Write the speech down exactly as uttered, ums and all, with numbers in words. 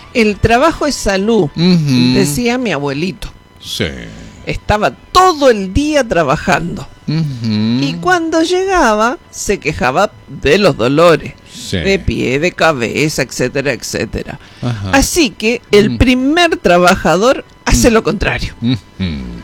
El trabajo es salud, Uh-huh. decía mi abuelito. Sí. Estaba todo el día trabajando. Uh-huh. Y cuando llegaba, se quejaba de los dolores. Sí. De pie, de cabeza, etcétera, etcétera. Ajá. Así que el Mm. primer trabajador hace lo contrario. Uh-huh.